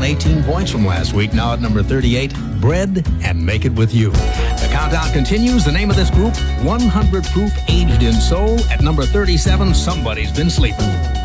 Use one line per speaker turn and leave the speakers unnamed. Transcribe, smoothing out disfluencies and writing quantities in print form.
18 points from last week. Now at number 38, Bread and Make It With You. The countdown continues. The name of this group, 100 Proof Aged in Soul. At number 37, Somebody's Been Sleeping.